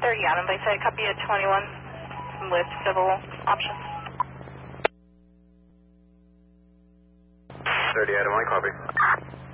30 Adam, they say copy at 21 with civil options. 30 Adam, I copy.